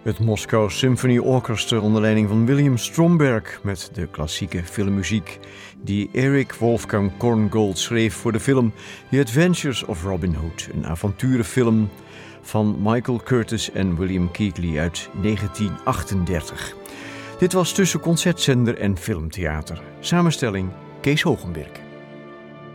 Het Moscow Symphony Orchestra onder leiding van William Stromberg met de klassieke filmmuziek die Erich Wolfgang Korngold schreef voor de film The Adventures of Robin Hood, een avonturenfilm van Michael Curtis en William Keighley uit 1938. Dit was tussen concertzender en filmtheater. Samenstelling Kees Hogenberg.